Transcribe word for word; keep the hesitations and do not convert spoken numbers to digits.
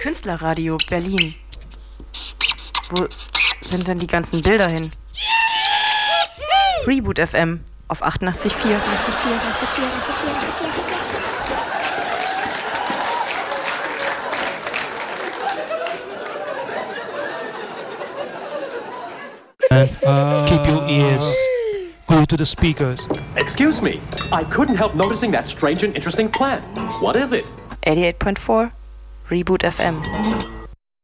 Künstlerradio Berlin. Wo sind denn die ganzen Bilder hin? Reboot F M auf achtundachtzig Komma vier. And uh, keep your ears glued to the speakers. Excuse me, I couldn't help noticing that strange and interesting plant. What is it? eighty-eight point four Reboot F M.